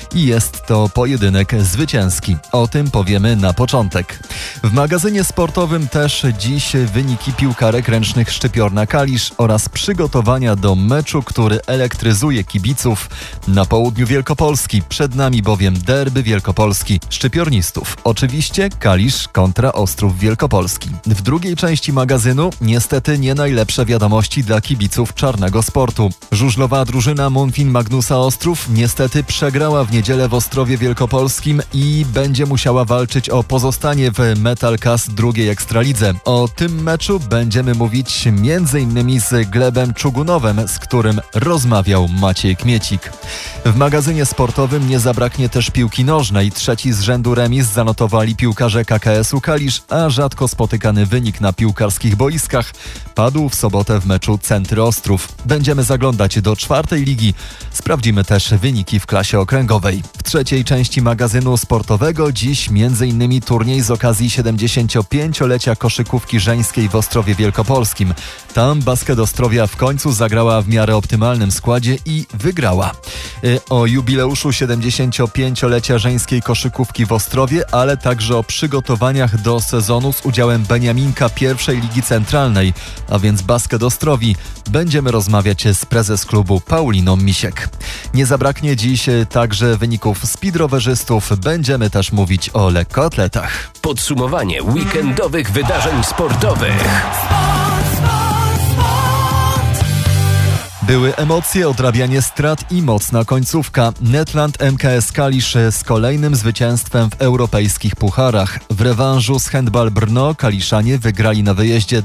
i jest to pojedynek zwycięski. O tym powiemy na początek. W magazynie sportowym też dziś wyniki piłkarek ręcznych Szczypiorna Kalisz oraz przygotowania do meczu, który elektryzuje kibiców na południu Wielkopolski. Przed nami bowiem derby Wielkopolski szczypiornistów. Oczywiście Kalisz kontra Ostrów Wielkopolski. W drugiej części magazynu niestety nie najlepsze wiadomości dla kibiców czarnego sportu. Żużlowa drużyna Munfin Magnusa Ostrów niestety przegrała w niedzielę w Ostrowie Wielkopolskim i będzie musiała walczyć o pozostanie w Metal Kas drugiej Ekstralidze. O tym meczu będziemy mówić m.in. z Glebem Czugunowem, z którym rozmawiał Maciej Kmiecik. W magazynie sportowym nie zabraknie też piłki nożnej. Trzeci z rzędu remis zanotowali piłkarze KKS-u Kalisz, a rzadko spotykany wynik na piłkarskich boiskach padł w sobotę w meczu Centry Ostrów. Będziemy zaglądać do czwartej ligi. Sprawdzimy też wyniki w klasie okręgowej. W trzeciej części magazynu sportowego dziś m.in. turniej z okazji 75-lecia koszykówki żeńskiej w Ostrowie Wielkopolskim. Tam Basket Ostrowia w końcu zagrała w miarę optymalnym składzie i wygrała. O jubileuszu 75-lecia żeńskiej koszykówki w Ostrowie, ale także o przygotowaniach do sezonu z udziałem Beniaminka pierwszej Ligi Centralnej, a więc Basket Ostrowi, będziemy rozmawiać z prezes klubu Pauliną Misiek. Nie zabraknie dziś także wyników speedrowerzystów, będziemy też mówić o lekkoatletach. Podsumowanie weekendowych wydarzeń sportowych. Były emocje, odrabianie strat i mocna końcówka. Netland MKS Kalisz z kolejnym zwycięstwem w europejskich pucharach. W rewanżu z Handball Brno Kaliszanie wygrali na wyjeździe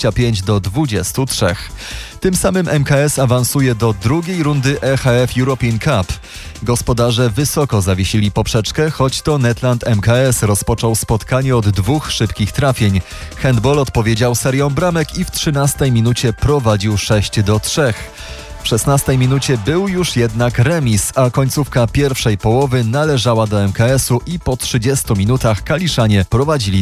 25-23. Tym samym MKS awansuje do drugiej rundy EHF European Cup. Gospodarze wysoko zawiesili poprzeczkę, choć to Netland MKS rozpoczął spotkanie od dwóch szybkich trafień. Handball odpowiedział serią bramek i w 13 minucie prowadził 6-3. W 16 minucie był już jednak remis, a końcówka pierwszej połowy należała do MKS-u i po 30 minutach Kaliszanie prowadzili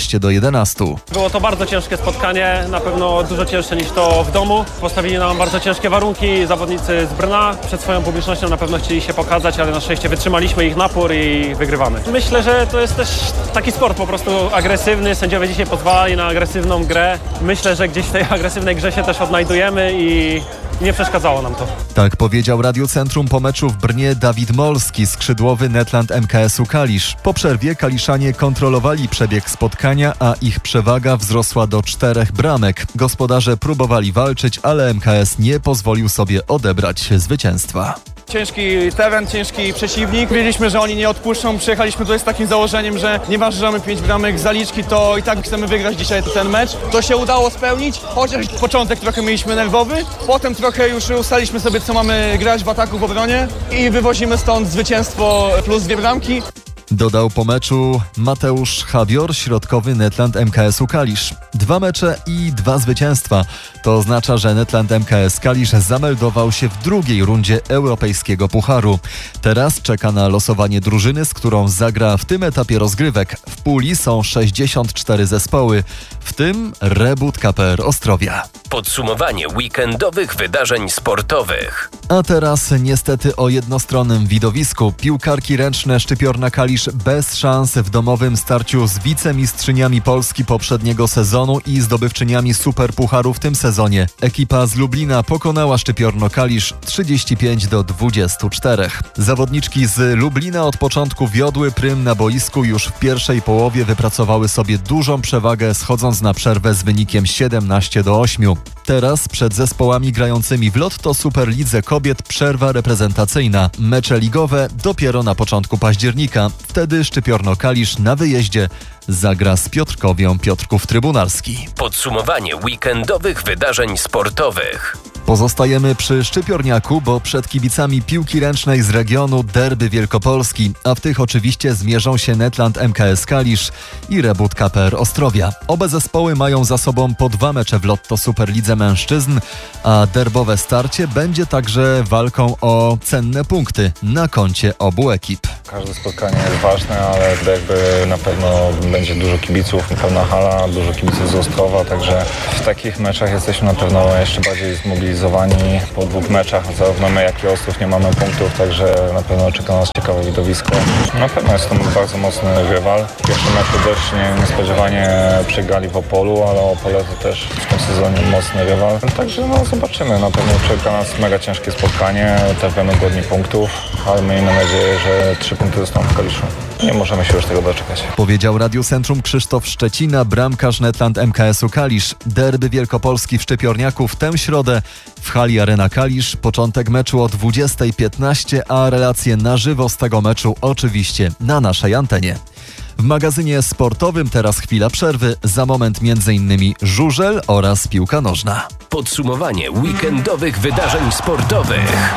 12-11. Było to bardzo ciężkie spotkanie, na pewno dużo cięższe niż to w domu. Postawili nam bardzo ciężkie warunki zawodnicy z Brna. Przed swoją publicznością na pewno chcieli się pokazać, ale na szczęście wytrzymaliśmy ich napór i wygrywamy. Myślę, że to jest też taki sport po prostu agresywny. Sędziowie dzisiaj pozwalali na agresywną grę. Myślę, że gdzieś w tej agresywnej grze się też odnajdujemy i nie przeszkadzało nam to. Tak powiedział Radio Centrum po meczu w Brnie Dawid Molski, skrzydłowy Netland MKS-u Kalisz. Po przerwie Kaliszanie kontrolowali przebieg spotkania, a ich przewaga wzrosła do 4 bramek. Gospodarze próbowali walczyć, ale MKS nie pozwolił sobie odebrać zwycięstwa. Ciężki teren, ciężki przeciwnik. Wiedzieliśmy, że oni nie odpuszczą. Przyjechaliśmy tutaj z takim założeniem, że nieważne, że mamy 5 bramek zaliczki, to i tak chcemy wygrać dzisiaj ten mecz. To się udało spełnić, chociaż początek trochę mieliśmy nerwowy. Potem trochę już ustaliliśmy sobie, co mamy grać w ataku, w obronie i wywozimy stąd zwycięstwo plus 2 bramki. Dodał po meczu Mateusz Hawior, środkowy Netland MKS-u Kalisz. 2 mecze i 2 zwycięstwa. To oznacza, że Netland MKS Kalisz zameldował się w drugiej rundzie Europejskiego Pucharu. Teraz czeka na losowanie drużyny, z którą zagra w tym etapie rozgrywek. W puli są 64 zespoły, w tym Rebut KPR Ostrowia. Podsumowanie weekendowych wydarzeń sportowych. A teraz niestety o jednostronnym widowisku. Piłkarki ręczne Szczypiorna Kalisz bez szans w domowym starciu z wicemistrzyniami Polski poprzedniego sezonu i zdobywczyniami Superpucharu w tym sezonie. Ekipa z Lublina pokonała Szczypiorno Kalisz 35-24. Zawodniczki z Lublina od początku wiodły prym na boisku, już w pierwszej połowie wypracowały sobie dużą przewagę, schodząc na przerwę z wynikiem 17-8. Teraz przed zespołami grającymi w Lotto Superlidze Kobiet przerwa reprezentacyjna. Mecze ligowe dopiero na początku października. Wtedy Szczypiorno Kalisz na wyjeździe zagra z Piotrkowią Piotrków Trybunalski. Podsumowanie weekendowych wydarzeń sportowych. Pozostajemy przy Szczypiorniaku, bo przed kibicami piłki ręcznej z regionu derby Wielkopolski, a w tych oczywiście zmierzą się Netland MKS Kalisz i Rebut KPR Ostrowia. Obe zespoły mają za sobą po 2 mecze w Lotto Superlidze mężczyzn, a derbowe starcie będzie także walką o cenne punkty na koncie obu ekip. Każde spotkanie jest ważne, ale jakby na pewno będzie dużo kibiców, pełna hala, dużo kibiców z Ostrowa, także w takich meczach jesteśmy na pewno jeszcze bardziej zmobilizowani. Po 2 meczach, zarówno my, jak i Ostrów nie mamy punktów, także na pewno czeka nas ciekawe widowisko. Na pewno jest to bardzo mocny rywal. W pierwszym meczu dość niespodziewanie przegrali w Opolu, ale Opole to też w tym sezonie mocny rywal. Także zobaczymy. Na pewno czeka nas mega ciężkie spotkanie, też będą godni punktów, ale miejmy nadzieję, że 3 punkty zostaną w Kaliszu. Nie możemy się już tego doczekać. Powiedział Radio Centrum Krzysztof Szczecina, bramkarz Netland MKS-u Kalisz. Derby Wielkopolski w Szczypiorniaku w tę środę w hali Arena Kalisz. Początek meczu o 20:15, a relacje na żywo z tego meczu oczywiście na naszej antenie. W magazynie sportowym teraz chwila przerwy, za moment m.in. żużel oraz piłka nożna. Podsumowanie weekendowych wydarzeń sportowych.